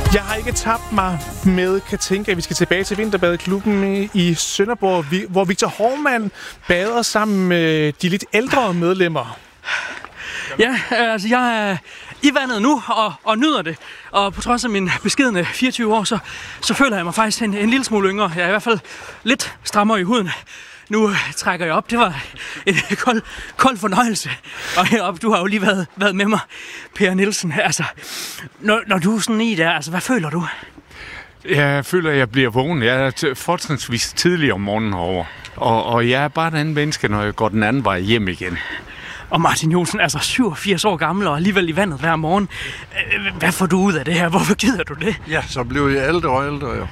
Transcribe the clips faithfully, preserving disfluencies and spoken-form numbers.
Jeg har ikke tabt mig med Katinka. Vi skal tilbage til Vinterbadeklubben i Sønderborg, hvor Victor Hovmand bader sammen med de lidt ældre medlemmer. Ja, altså jeg er i vandet nu og, og nyder det. Og på trods af mine beskedne fireogtyve år, så, så føler jeg mig faktisk en, en lille smule yngre. Jeg er i hvert fald lidt strammere i huden. Nu trækker jeg op. Det var en kold, kold fornøjelse. Og heroppe, du har jo lige været, været med mig, Per Nielsen. Altså, når, når du er sådan i der, altså, hvad føler du? Jeg føler, at jeg bliver vågen. Jeg er t- fortrinsvis tidlig om morgenen herovre. Og, og jeg er bare et andet menneske, når jeg går den anden vej hjem igen. Og Martin Johnsen, altså syvogfirs år gammel og alligevel i vandet hver morgen. Hvad får du ud af det her? Hvorfor gider du det? Ja, så bliver jeg ældre og ældre, jo.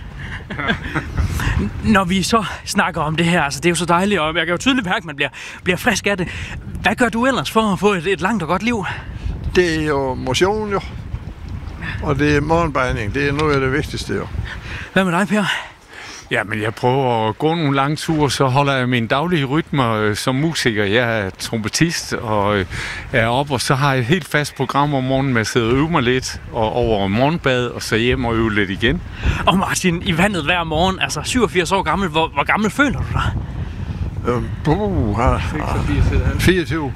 Når vi så snakker om det her, altså det er jo så dejligt, og jeg kan jo tydeligt mærke, at man bliver, bliver frisk af det. Hvad gør du ellers for at få et, et langt og godt liv? Det er jo motion, jo. Og det er morgenbadning. Det er noget af det vigtigste, jo. Hvad med dig, Per? Ja, men jeg prøver at gå nogle lange ture, så holder jeg mine daglige rytmer som musiker. Jeg er trompetist og er oppe, og så har jeg et helt fast program om morgenen med at sidde og øve mig lidt og over morgenbad, og så hjem og øve lidt igen. Og Martin, i vandet hver morgen, altså syvogfirs år gammel, hvor, hvor gammel føler du dig? Øhm, uh, fireogtyve.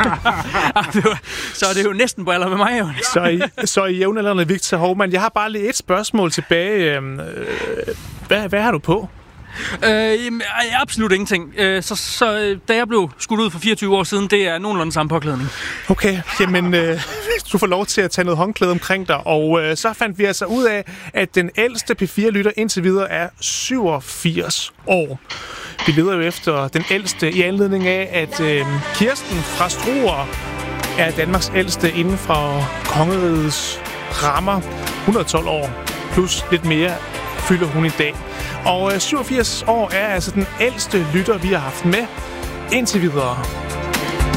Så er det jo næsten på alder med mig, jo. Så I, så I jævnaldrende Victor Hovmand. Jeg har bare lige et spørgsmål tilbage. Hvad, hvad har du på? Øh, absolut ingenting. Øh, så, så da jeg blev skudt ud for fireogtyve år siden, det er nogenlunde samme påklædning. Okay, jamen øh, du får lov til at tage noget håndklæde omkring dig. Og øh, så fandt vi altså ud af, at den ældste P fire-lytter indtil videre er syvogfirs år. Vi leder jo efter den ældste i anledning af, at øh, Kirsten fra Struer er Danmarks ældste inden for kongerigets rammer. et hundrede og tolv år plus lidt mere fylder hun i dag. Og øh, syvogfirs år er altså den ældste lytter, vi har haft med indtil videre.